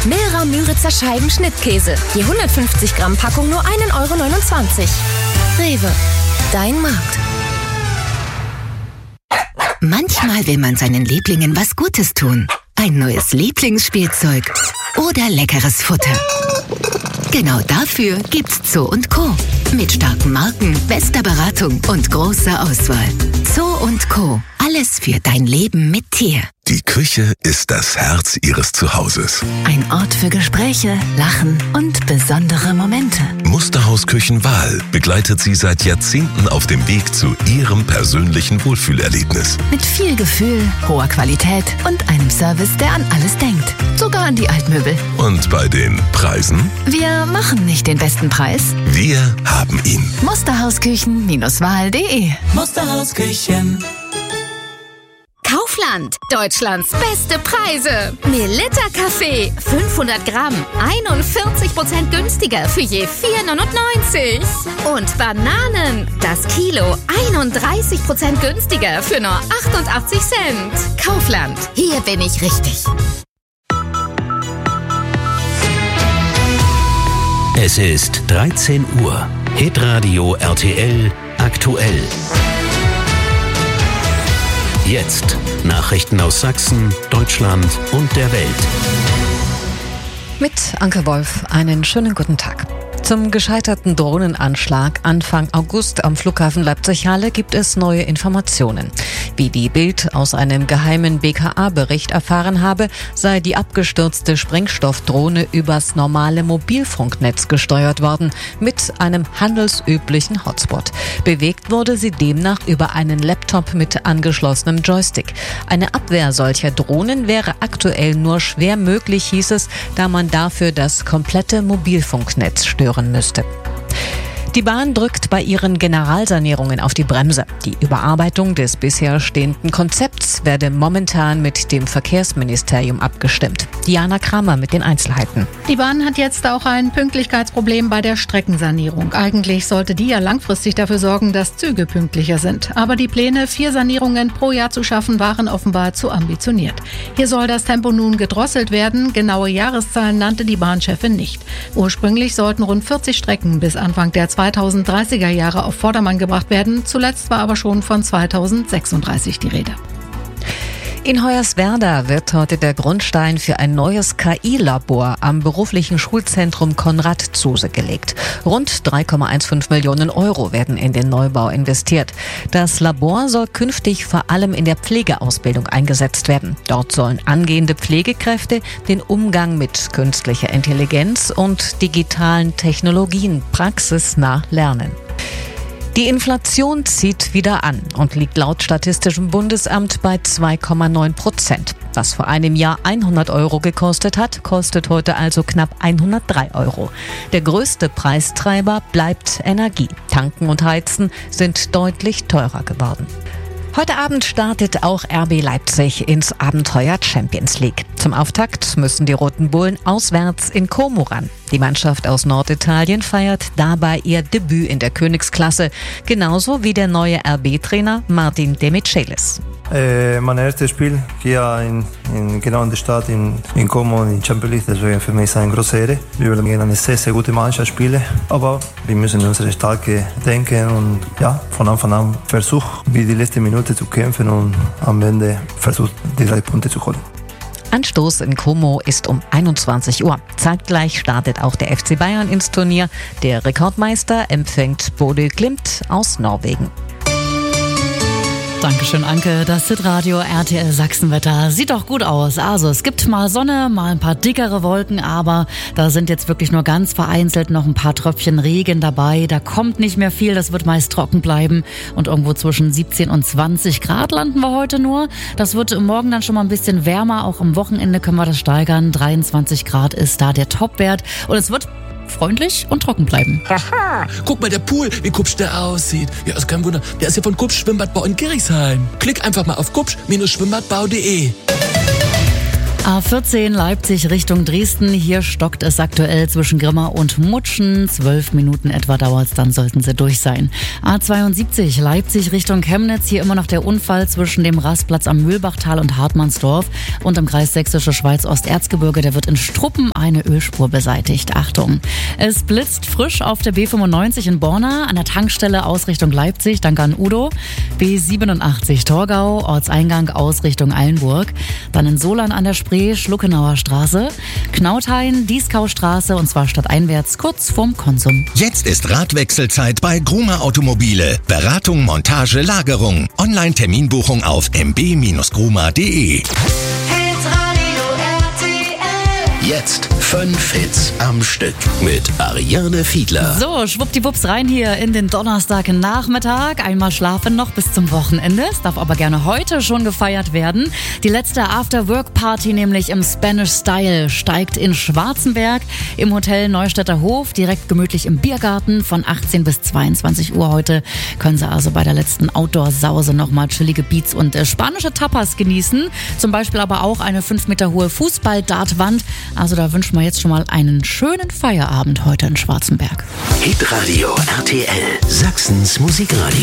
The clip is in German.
Milra Müritzer Scheiben Schnittkäse. Die 150 Gramm Packung nur 1,29 €. Rewe, dein Markt. Manchmal will man seinen Lieblingen was Gutes tun. Ein neues Lieblingsspielzeug oder leckeres Futter. Genau dafür gibt's Zoo & Co. Mit starken Marken, bester Beratung und großer Auswahl. Zoo & Co. Alles für dein Leben mit Tier. Die Küche ist das Herz Ihres Zuhauses. Ein Ort für Gespräche, Lachen und besondere Momente. Musterhaus Küchenwahl begleitet Sie seit Jahrzehnten auf dem Weg zu Ihrem persönlichen Wohlfühlerlebnis. Mit viel Gefühl, hoher Qualität und einem Service, der an alles denkt. Sogar an die Altmöbel. Und bei den Preisen? Wir machen nicht den besten Preis. Wir haben ihn. Musterhausküchen-wahl.de. Musterhausküchen. Kaufland, Deutschlands beste Preise. Melitta Kaffee, 500 Gramm, 41% günstiger für je 4,99 €. Und Bananen, das Kilo, 31% günstiger für nur 88 Cent. Kaufland, hier bin ich richtig. Es ist 13 Uhr. Hitradio RTL aktuell. Jetzt Nachrichten aus Sachsen, Deutschland und der Welt. Mit Anke Wolf, einen schönen guten Tag. Zum gescheiterten Drohnenanschlag Anfang August am Flughafen Leipzig-Halle gibt es neue Informationen. Wie die Bild aus einem geheimen BKA-Bericht erfahren habe, sei die abgestürzte Sprengstoffdrohne übers normale Mobilfunknetz gesteuert worden, mit einem handelsüblichen Hotspot. Bewegt wurde sie demnach über einen Laptop mit angeschlossenem Joystick. Eine Abwehr solcher Drohnen wäre aktuell nur schwer möglich, hieß es, da man dafür das komplette Mobilfunknetz stören müsste. Die Bahn drückt bei ihren Generalsanierungen auf die Bremse. Die Überarbeitung des bisher stehenden Konzepts werde momentan mit dem Verkehrsministerium abgestimmt. Diana Kramer mit den Einzelheiten. Die Bahn hat jetzt auch ein Pünktlichkeitsproblem bei der Streckensanierung. Eigentlich sollte die ja langfristig dafür sorgen, dass Züge pünktlicher sind. Aber die Pläne, 4 Sanierungen pro Jahr zu schaffen, waren offenbar zu ambitioniert. Hier soll das Tempo nun gedrosselt werden. Genaue Jahreszahlen nannte die Bahnchefin nicht. Ursprünglich sollten rund 40 Strecken bis Anfang der 2030er Jahre auf Vordermann gebracht werden. Zuletzt war aber schon von 2036 die Rede. In Hoyerswerda wird heute der Grundstein für ein neues KI-Labor am beruflichen Schulzentrum Konrad Zuse gelegt. Rund 3,15 Millionen € werden in den Neubau investiert. Das Labor soll künftig vor allem in der Pflegeausbildung eingesetzt werden. Dort sollen angehende Pflegekräfte den Umgang mit künstlicher Intelligenz und digitalen Technologien praxisnah lernen. Die Inflation zieht wieder an und liegt laut Statistischem Bundesamt bei 2,9%. Was vor einem Jahr 100 € gekostet hat, kostet heute also knapp 103 €. Der größte Preistreiber bleibt Energie. Tanken und Heizen sind deutlich teurer geworden. Heute Abend startet auch RB Leipzig ins Abenteuer Champions League. Zum Auftakt müssen die Roten Bullen auswärts in Como ran. Die Mannschaft aus Norditalien feiert dabei ihr Debüt in der Königsklasse, genauso wie der neue RB-Trainer Martin De Michelis. Mein erstes Spiel hier genau in der Stadt in Como in Champions League, deswegen für mich ist es eine große Ehre. Wir werden gegen eine sehr, sehr gute Mannschaft spielen, aber wir müssen unsere Stärke denken und ja, von Anfang an versuchen, wie die letzten Minuten zu kämpfen und am Ende versuchen, die 3 Punkte zu holen. Anstoß in Como ist um 21 Uhr. Zeitgleich startet auch der FC Bayern ins Turnier. Der Rekordmeister empfängt Bodø Glimt aus Norwegen. Dankeschön, Anke. Das Hitradio RTL Sachsenwetter sieht doch gut aus. Also es gibt mal Sonne, mal ein paar dickere Wolken, aber da sind jetzt wirklich nur ganz vereinzelt noch ein paar Tröpfchen Regen dabei. Da kommt nicht mehr viel, das wird meist trocken bleiben und irgendwo zwischen 17 und 20 Grad landen wir heute nur. Das wird morgen dann schon mal ein bisschen wärmer, auch am Wochenende können wir das steigern. 23 Grad ist da der Topwert und es wird freundlich und trocken bleiben. Haha, guck mal, der Pool, wie kupsch der aussieht. Ja, ist kein Wunder. Der ist ja von Kupsch Schwimmbadbau in Gerichshain. Klick einfach mal auf kupsch-schwimmbadbau.de. A14 Leipzig Richtung Dresden. Hier stockt es aktuell zwischen Grimma und Mutschen. 12 Minuten etwa dauert es, dann sollten sie durch sein. A72 Leipzig Richtung Chemnitz. Hier immer noch der Unfall zwischen dem Rastplatz am Mühlbachtal und Hartmannsdorf. Und im Kreis Sächsische Schweiz Osterzgebirge, da wird in Struppen eine Ölspur beseitigt. Achtung! Es blitzt frisch auf der B95 in Borna, an der Tankstelle aus Richtung Leipzig, danke an Udo. B87 Torgau, Ortseingang aus Richtung Eilenburg. Dann in Solan an der Spree, Schluckenauer Straße, Knauthain, Dieskaustraße und zwar stadteinwärts kurz vorm Konsum. Jetzt ist Radwechselzeit bei Gruma Automobile. Beratung, Montage, Lagerung. Online-Terminbuchung auf mb-gruma.de. Jetzt 5 Hits am Stück mit Ariane Fiedler. So, schwuppdiwupps rein hier in den Donnerstagnachmittag. Einmal schlafen noch bis zum Wochenende. Es darf aber gerne heute schon gefeiert werden. Die letzte After-Work-Party nämlich im Spanish Style steigt in Schwarzenberg im Hotel Neustädter Hof, direkt gemütlich im Biergarten von 18 bis 22 Uhr heute. Können Sie also bei der letzten Outdoor-Sause nochmal chillige Beats und spanische Tapas genießen. Zum Beispiel aber auch eine 5 Meter hohe Fußball-Dartwand. Also da wünschen wir jetzt schon mal einen schönen Feierabend heute in Schwarzenberg. Hitradio RTL, Sachsens Musikradio.